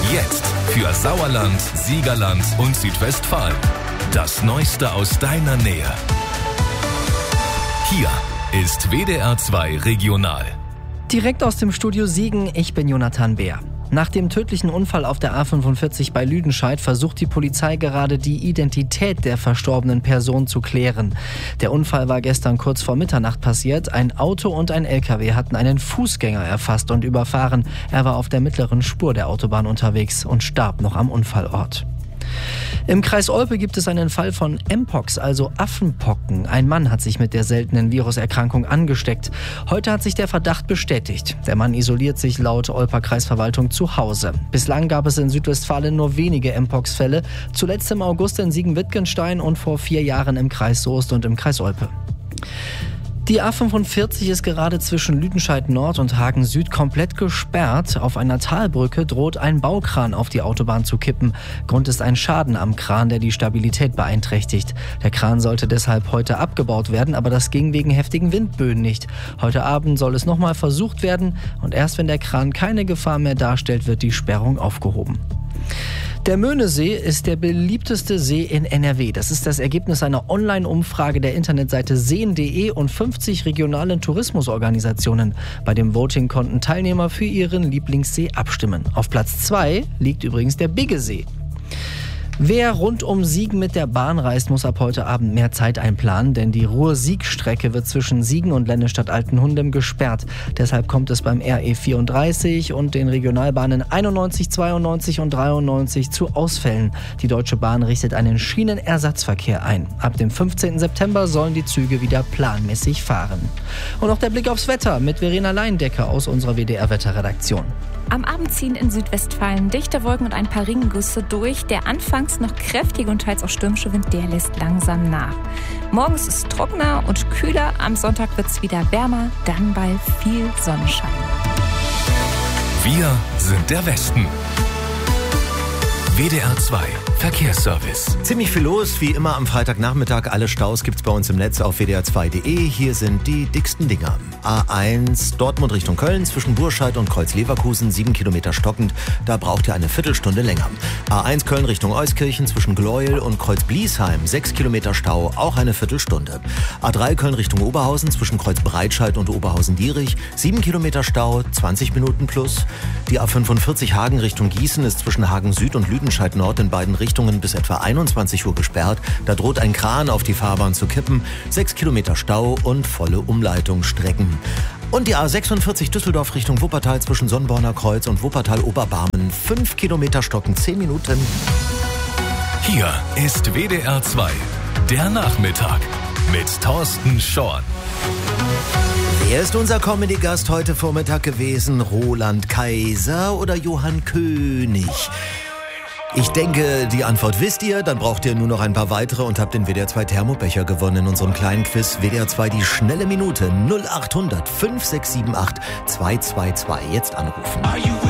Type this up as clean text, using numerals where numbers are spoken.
Jetzt für Sauerland, Siegerland und Südwestfalen. Das Neueste aus deiner Nähe. Hier ist WDR 2 Regional. Direkt aus dem Studio Siegen, ich bin Jonathan Beer. Nach dem tödlichen Unfall auf der A45 bei Lüdenscheid versucht die Polizei gerade die Identität der verstorbenen Person zu klären. Der Unfall war gestern kurz vor Mitternacht passiert. Ein Auto und ein LKW hatten einen Fußgänger erfasst und überfahren. Er war auf der mittleren Spur der Autobahn unterwegs und starb noch am Unfallort. Im Kreis Olpe gibt es einen Fall von Mpox, also Affenpocken. Ein Mann hat sich mit der seltenen Viruserkrankung angesteckt. Heute hat sich der Verdacht bestätigt. Der Mann isoliert sich laut Olper Kreisverwaltung zu Hause. Bislang gab es in Südwestfalen nur wenige Mpox-Fälle. Zuletzt im August in Siegen-Wittgenstein und vor 4 Jahren im Kreis Soest und im Kreis Olpe. Die A45 ist gerade zwischen Lüdenscheid Nord und Hagen Süd komplett gesperrt. Auf einer Talbrücke droht ein Baukran auf die Autobahn zu kippen. Grund ist ein Schaden am Kran, der die Stabilität beeinträchtigt. Der Kran sollte deshalb heute abgebaut werden, aber das ging wegen heftigen Windböen nicht. Heute Abend soll es nochmal versucht werden und erst wenn der Kran keine Gefahr mehr darstellt, wird die Sperrung aufgehoben. Der Möhnesee ist der beliebteste See in NRW. Das ist das Ergebnis einer Online-Umfrage der Internetseite seen.de und 50 regionalen Tourismusorganisationen. Bei dem Voting konnten Teilnehmer für ihren Lieblingssee abstimmen. Auf Platz 2 liegt übrigens der Biggesee. Wer rund um Siegen mit der Bahn reist, muss ab heute Abend mehr Zeit einplanen, denn die Ruhr-Sieg-Strecke wird zwischen Siegen und Lennestadt-Altenhundem gesperrt. Deshalb kommt es beim RE34 und den Regionalbahnen 91, 92 und 93 zu Ausfällen. Die Deutsche Bahn richtet einen Schienenersatzverkehr ein. Ab dem 15. September sollen die Züge wieder planmäßig fahren. Und noch der Blick aufs Wetter mit Verena Leindecker aus unserer WDR-Wetterredaktion. Am Abend ziehen in Südwestfalen dichte Wolken und ein paar Regengüsse durch. Der anfangs noch kräftige und teils auch stürmische Wind, der lässt langsam nach. Morgens ist es trockener und kühler. Am Sonntag wird es wieder wärmer, dann bald viel Sonnenschein. Wir sind der Westen. WDR 2 Verkehrsservice. Ziemlich viel los, wie immer am Freitagnachmittag. Alle Staus gibt's bei uns im Netz auf wdr2.de. Hier sind die dicksten Dinger. A1 Dortmund Richtung Köln zwischen Burscheid und Kreuz-Leverkusen, 7 Kilometer stockend. Da braucht ihr eine Viertelstunde länger. A1 Köln Richtung Euskirchen zwischen Gleuel und Kreuz-Bliesheim, 6 Kilometer Stau, auch eine Viertelstunde. A3 Köln Richtung Oberhausen zwischen Kreuz-Breitscheid und Oberhausen-Dierich, 7 Kilometer Stau, 20 Minuten plus. Die A45 Hagen Richtung Gießen ist zwischen Hagen Süd und Lüdenscheid Nord in beiden Richtungen bis etwa 21 Uhr gesperrt. Da droht ein Kran auf die Fahrbahn zu kippen. 6 Kilometer Stau und volle Umleitungsstrecken. Und die A46 Düsseldorf Richtung Wuppertal zwischen Sonnborner Kreuz und Wuppertal-Oberbarmen. 5 Kilometer stocken, 10 Minuten. Hier ist WDR 2, der Nachmittag mit Thorsten Schorn. Wer ist unser Comedy-Gast heute Vormittag gewesen? Roland Kaiser oder Johann König? Ich denke, die Antwort wisst ihr, dann braucht ihr nur noch ein paar weitere und habt den WDR 2 Thermobecher gewonnen in unserem kleinen Quiz. WDR 2 die schnelle Minute 0800 5678 222. Jetzt anrufen.